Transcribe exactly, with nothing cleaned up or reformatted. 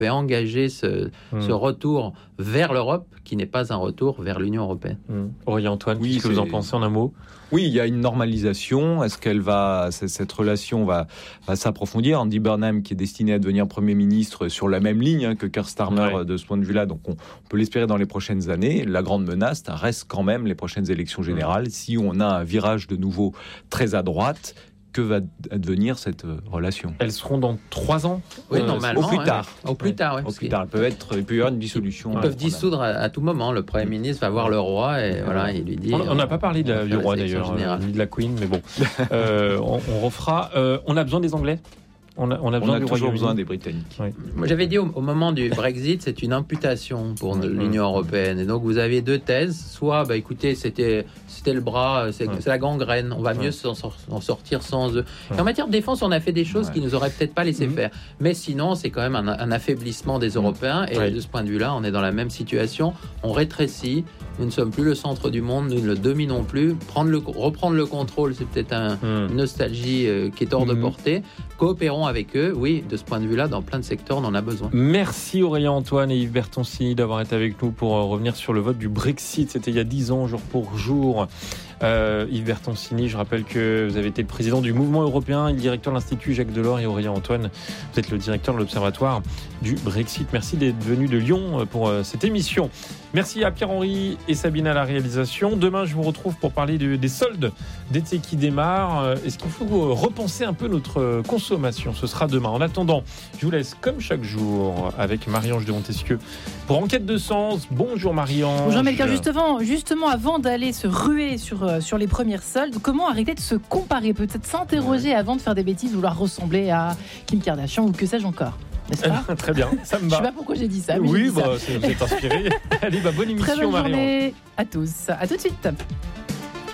et engager ce, mmh. ce retour vers l'Europe, qui n'est pas un retour vers l'Union européenne. Mmh. Aurélien Antoine, oui, qu'est-ce que vous en pensez en un mot ? Oui, il y a une normalisation. Est-ce qu'elle va, cette relation va, va s'approfondir ? Andy Burnham, qui est destiné à devenir Premier ministre, sur la même ligne hein, que Keir Starmer ouais. de ce point de vue-là. Donc, on, on peut l'espérer dans les prochaines années. La grande menace, ça reste quand même les prochaines élections générales. Si on a un virage de nouveau très à droite, que va devenir cette relation ? Elles seront dans trois ans ? Oui, euh, normalement. Au plus tard. Ouais. Au plus tard, oui. Au plus tard. Elles peuvent être, il peut y avoir une dissolution. Ils peuvent dissoudre à, à tout moment. Le Premier ministre va voir le roi et voilà, il lui dit... On n'a pas parlé de la, du roi d'ailleurs, ni de la Queen, mais bon. euh, on, on refera. Euh, on a besoin des Anglais ? On a, on a, besoin on a du toujours besoin des Britanniques. Oui. Moi, j'avais dit au, au moment du Brexit, c'est une imputation pour mmh. l'Union européenne. Et donc, vous avez deux thèses. Soit, bah, écoutez, c'était, c'était le bras, c'est, mmh. c'est la gangrène. On va mieux mmh. s'en, s'en sortir sans eux. Mmh. Et en matière de défense, on a fait des choses ouais. qui nous auraient peut-être pas laissé mmh. faire. Mais sinon, c'est quand même un, un affaiblissement des Européens. Et ouais. de ce point de vue-là, on est dans la même situation. On rétrécit. Nous ne sommes plus le centre du monde. Nous ne le dominons plus. Prendre le, reprendre le contrôle, c'est peut-être un, mmh. une nostalgie euh, qui est hors mmh. de portée. Coopérons avec eux. Oui, de ce point de vue-là, dans plein de secteurs, on en a besoin. Merci Aurélien Antoine et Yves Bertoncini d'avoir été avec nous pour revenir sur le vote du Brexit. C'était il y a dix ans, jour pour jour. Euh, Yves Bertoncini, je rappelle que vous avez été le président du Mouvement européen, le directeur de l'Institut Jacques Delors, et Aurélien Antoine, vous êtes le directeur de l'Observatoire du Brexit. Merci d'être venu de Lyon pour cette émission. Merci à Pierre-Henri et Sabine à la réalisation. Demain, je vous retrouve pour parler de, des soldes d'été qui démarrent. Est-ce qu'il faut repenser un peu notre consommation ? Ce sera demain. En attendant, je vous laisse comme chaque jour avec Marie-Ange de Montesquieu pour Enquête de Sens. Bonjour Marie-Ange. Bonjour Melchior. Justement, justement, avant d'aller se ruer sur, sur les premières soldes, comment arrêter de se comparer ? Peut-être s'interroger ouais. avant de faire des bêtises, vouloir ressembler à Kim Kardashian ou que sais-je encore. Très bien, ça me va. Je sais pas pourquoi j'ai dit ça. Mais oui, dit bah, ça. vous êtes inspiré. Allez, bah, bonne émission, Très bonne Marie-Ange. journée à tous. À tout de suite.